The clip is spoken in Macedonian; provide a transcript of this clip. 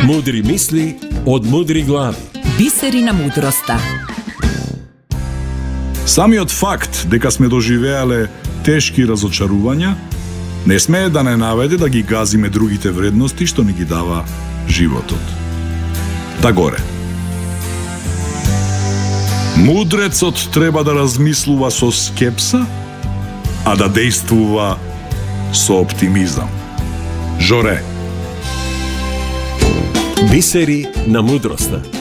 Мудри мисли од мудри глави. Бисери на мудроста. Самиот факт дека сме доживеале тешки разочарувања не смее да не наведе да ги газиме другите вредности што ни ги дава животот. Та горе. Мудрецот треба да размислува со скепса, а да действува со оптимизам. Жоре. Бисери на мудроста.